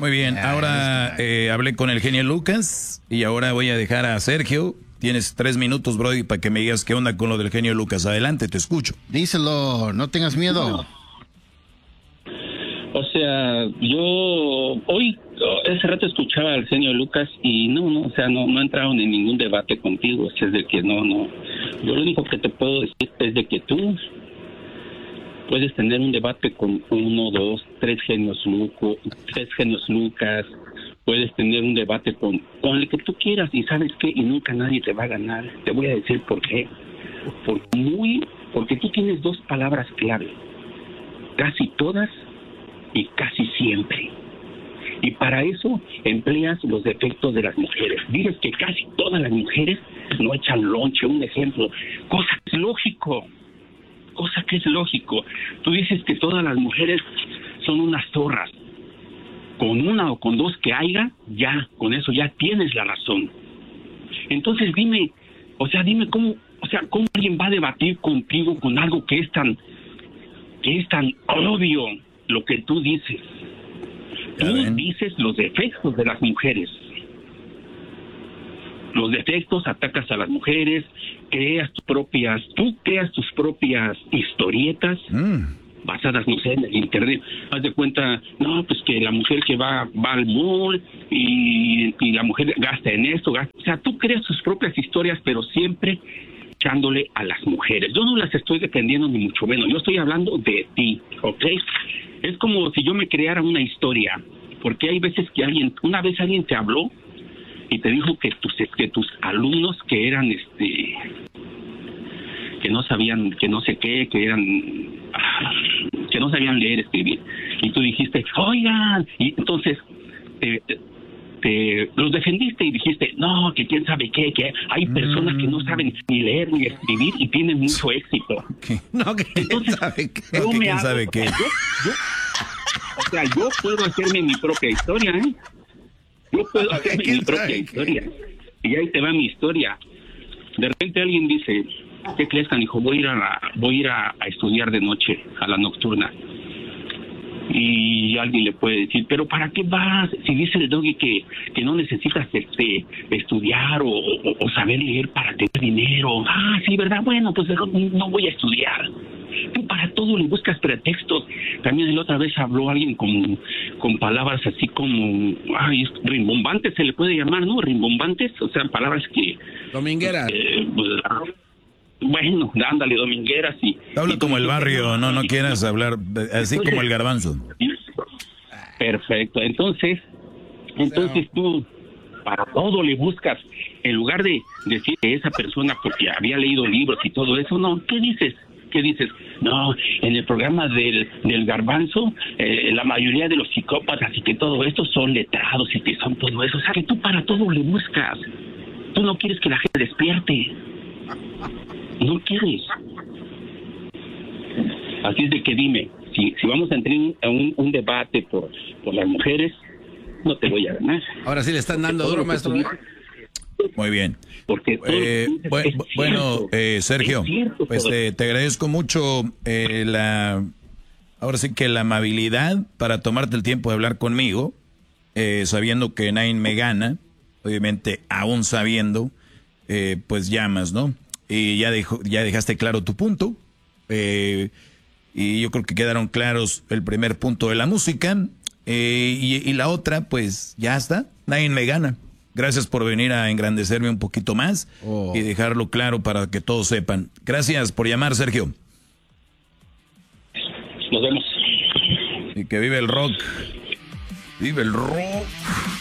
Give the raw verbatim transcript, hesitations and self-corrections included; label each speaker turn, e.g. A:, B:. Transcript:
A: Muy bien, ahora eh, hablé con el genio Lucas y ahora voy a dejar a Sergio. Tienes tres minutos, Brody, para que me digas qué onda con lo del genio Lucas. Adelante, te escucho.
B: Díselo, no tengas miedo.
C: O sea, yo hoy, ese rato escuchaba al genio Lucas y no, no, o sea, no, no entraron en ningún debate contigo. O sea, es de que no, no. Yo lo único que te puedo decir es de que tú puedes tener un debate con uno, dos, tres genios Luco, tres genios Lucas. Puedes tener un debate con, con el que tú quieras y ¿sabes qué? Y nunca nadie te va a ganar. Te voy a decir por qué. Porque, muy, porque tú tienes dos palabras clave. Casi todas y casi siempre. Y para eso empleas los defectos de las mujeres. Dices que casi todas las mujeres no echan lonche, un ejemplo. Cosa que es lógico. Cosa que es lógico. Tú dices que todas las mujeres son unas zorras. Con una o con dos que haya, ya, con eso ya tienes la razón. Entonces dime, o sea, dime cómo, o sea, cómo alguien va a debatir contigo con algo que es tan, que es tan obvio lo que tú dices. Tú dices los defectos de las mujeres. Los defectos, atacas a las mujeres, creas tus propias, tú creas tus propias historietas. Mm. Basadas, no sé, en el internet. Haz de cuenta, no, pues que la mujer que va, va al mall y, y la mujer gasta en esto, gasta. O sea, tú creas tus propias historias, pero siempre echándole a las mujeres. Yo no las estoy defendiendo ni mucho menos, yo estoy hablando de ti, ¿ok? Es como si yo me creara una historia, porque hay veces que alguien, una vez alguien te habló y te dijo que tus, que tus alumnos que eran, este, que no sabían, que no sé qué, que eran... que no sabían leer, escribir, y tú dijiste, oigan, y entonces te, te los defendiste y dijiste, no, que quién sabe qué, que hay personas que no saben ni leer ni escribir y tienen mucho éxito.
A: ¿Qué? No, que
C: entonces,
A: sabe qué,
C: yo
A: que
C: me
A: quién
C: hago,
A: sabe qué.
C: Yo, yo, o sea, yo puedo hacerme mi propia historia, ¿eh? Yo puedo hacerme mi propia historia. Y ahí te va mi historia. De repente alguien dice, ¿qué crees, canijo? Voy a ir a la, voy a ir a, a estudiar de noche, a la nocturna. Y alguien le puede decir, ¿pero para qué vas? Si dice el Doggy que, que no necesitas este estudiar o, o, o saber leer para tener dinero. Ah, sí, ¿verdad? Bueno, pues no, no voy a estudiar. Tú para todo le buscas pretextos. También la otra vez habló alguien con, con palabras así como, ay, rimbombantes se le puede llamar, ¿no? Rimbombantes, o sea, palabras que...
D: Domingueras.
C: Eh, pues, bueno, ándale, domingueras y...
A: Habla y como el barrio, no, no quieras hablar así entonces, como el garbanzo.
C: Perfecto, entonces, entonces tú para todo le buscas, en lugar de decir que esa persona porque había leído libros y todo eso, no, ¿qué dices? ¿Qué dices? No, en el programa del, del garbanzo, eh, la mayoría de los psicópatas y que todo esto son letrados y que son todo eso, o sea que tú para todo le buscas, tú no quieres que la gente despierte. No quieres. Así es de que dime, si, si vamos a entrar en un, un debate por, por las mujeres, no te voy a ganar.
D: Ahora sí le están dando duro, maestro.
A: Muy bien.
C: Porque
A: eh, bu bueno, eh, Sergio, cierto, pues eh, te agradezco mucho eh, la, ahora sí que la amabilidad para tomarte el tiempo de hablar conmigo, eh, sabiendo que nadie me gana, obviamente aún sabiendo, eh, pues llamas, ¿no? Y ya, dejó, ya dejaste claro tu punto. Eh, y yo creo que quedaron claros el primer punto de la música. Eh, y, y la otra, pues ya está. Nadie me gana. Gracias por venir a engrandecerme un poquito más oh. y dejarlo claro para que todos sepan. Gracias por llamar, Sergio.
C: Nos vemos.
A: Y que vive el rock. Vive el rock.